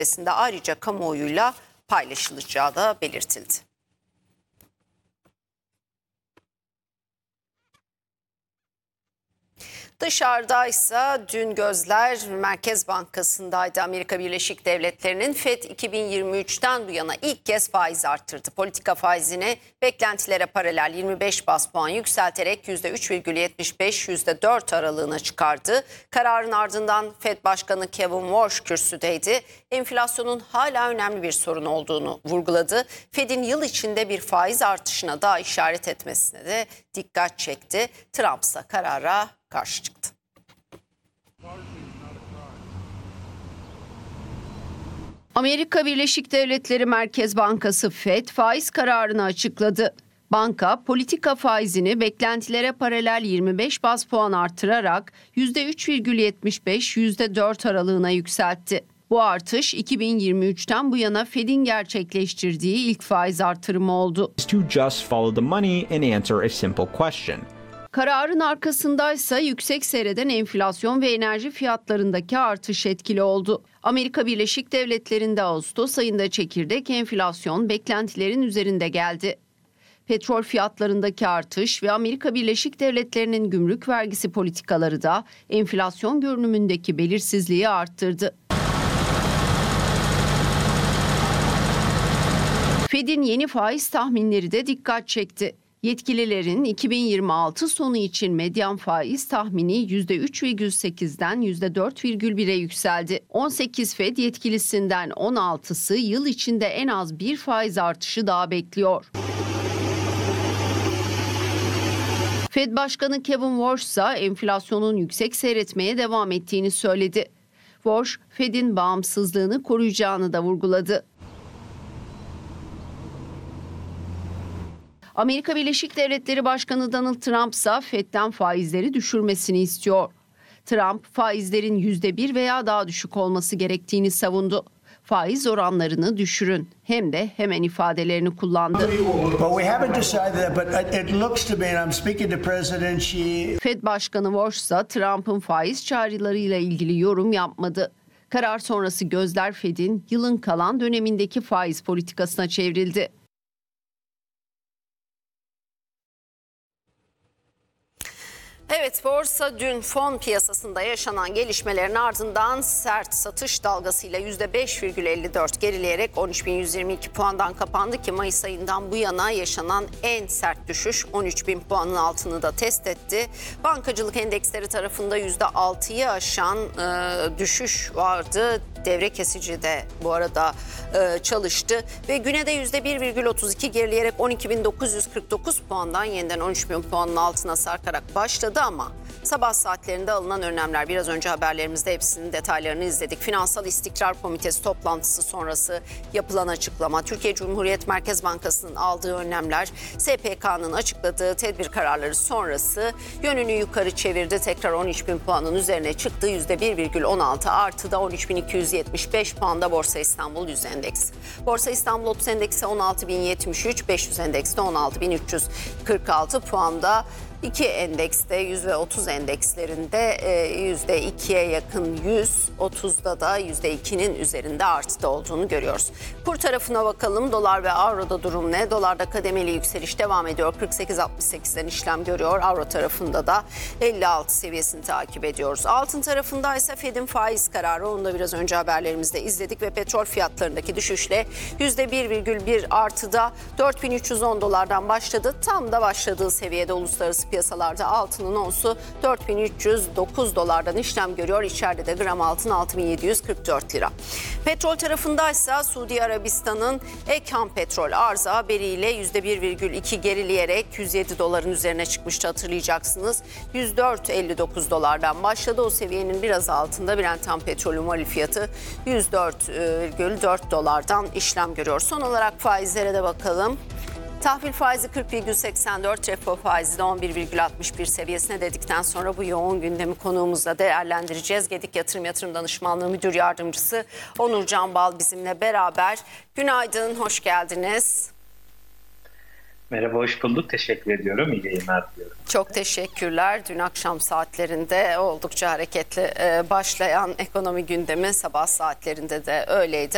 çerçevesinde ayrıca kamuoyuyla paylaşılacağı da belirtildi. Dışarıdaysa dün gözler Merkez Bankası'ndaydı. Amerika Birleşik Devletleri'nin FED 2023'ten bu yana ilk kez faiz arttırdı. Politika beklentilere paralel 25 bas puan yükselterek %3,75 %4 aralığına çıkardı. Kararın ardından FED Başkanı Kevin Warsh kürsüdeydi. Enflasyonun hala önemli bir sorun olduğunu vurguladı. FED'in yıl içinde bir faiz artışına daha işaret etmesine de dikkat çekti. Trump ise karara karşı çıktı. Amerika Birleşik Devletleri Merkez Bankası FED faiz kararını açıkladı. Banka politika faizini beklentilere paralel 25 baz puan artırarak %3,75 %4 aralığına yükseltti. Bu artış 2023'ten bu yana FED'in gerçekleştirdiği ilk faiz artırımı oldu. To just follow the money and answer a simple question. Kararın arkasındaysa yüksek seyreden enflasyon ve enerji fiyatlarındaki artış etkili oldu. Amerika Birleşik Devletleri'nde Ağustos ayında çekirdek enflasyon beklentilerin üzerinde geldi. Petrol fiyatlarındaki artış ve Amerika Birleşik Devletleri'nin gümrük vergisi politikaları da enflasyon görünümündeki belirsizliği arttırdı. FED'in yeni faiz tahminleri de dikkat çekti. Yetkililerin 2026 sonu için medyan faiz tahmini %3,8'den %4,1'e yükseldi. 18 FED yetkilisinden 16'sı yıl içinde en az bir faiz artışı daha bekliyor. FED Başkanı Kevin Warsh ise enflasyonun yüksek seyretmeye devam ettiğini söyledi. Warsh, FED'in bağımsızlığını koruyacağını da vurguladı. Amerika Birleşik Devletleri Başkanı Donald Trump ise FED'den faizleri düşürmesini istiyor. Trump faizlerin %1 veya daha düşük olması gerektiğini savundu. Faiz oranlarını düşürün hem de hemen ifadelerini kullandı. FED Başkanı Warsh ise Trump'ın faiz çağrılarıyla ilgili yorum yapmadı. Karar sonrası gözler FED'in yılın kalan dönemindeki faiz politikasına çevrildi. Evet, borsa dün fon piyasasında yaşanan gelişmelerin ardından sert satış dalgasıyla %5,54 gerileyerek 13.122 puandan kapandı ki Mayıs ayından bu yana yaşanan en sert düşüş 13.000 puanın altını da test etti. Bankacılık endeksleri tarafında %6'yı aşan düşüş vardı. Devre kesici de bu arada çalıştı ve güne de %1,32 gerileyerek 12.949 puandan yeniden 13.000 puanın altına sarkarak başladı ama sabah saatlerinde alınan önlemler, biraz önce haberlerimizde hepsinin detaylarını izledik. Finansal İstikrar Komitesi toplantısı sonrası yapılan açıklama, Türkiye Cumhuriyet Merkez Bankası'nın aldığı önlemler, SPK'nın açıkladığı tedbir kararları sonrası yönünü yukarı çevirdi. Tekrar 13.000 puanın üzerine çıktı. %1,16 artı da 13.275 puanda Borsa İstanbul 100 endeksi. Borsa İstanbul 30 endeksi 16.073, 500 endekste 16.346 puanda. İki endekste 100 ve 30 endekslerinde %2'ye yakın 100, 30'da da %2'nin üzerinde artıda olduğunu görüyoruz. Kur tarafına bakalım. Dolar ve avroda durum ne? Dolarda kademeli yükseliş devam ediyor. 48.68'den işlem görüyor. Avro tarafında da 56 seviyesini takip ediyoruz. Altın tarafında ise FED'in faiz kararı. Onu da biraz önce haberlerimizde izledik ve petrol fiyatlarındaki düşüşle %1,1 artıda 4.310 dolardan başladı. Tam da başladığı seviyede uluslararası piyasalarda altının onsu 4.309 dolardan işlem görüyor. İçeride de gram altın 6.744 lira. Petrol tarafındaysa Suudi Arabistan'ın Ekhan Petrol arzı haberiyle %1,2 gerileyerek 107 doların üzerine çıkmıştı, hatırlayacaksınız. 104.59 dolardan başladı. O seviyenin biraz altında Brent ham petrolün varil fiyatı 104,4 dolardan işlem görüyor. Son olarak faizlere de bakalım. Tahvil faizi 40,84, repo faizi de 11,61 seviyesine dedikten sonra bu yoğun gündemi konuğumuzla değerlendireceğiz. Gedik Yatırım Danışmanlığı Müdür Yardımcısı Onur Canbal bizimle beraber. Günaydın, hoş geldiniz. Merhaba, hoş bulduk. Teşekkür ediyorum. İyi yayınlar diliyorum. Çok teşekkürler. Dün akşam saatlerinde oldukça hareketli başlayan ekonomi gündemi sabah saatlerinde de öyleydi.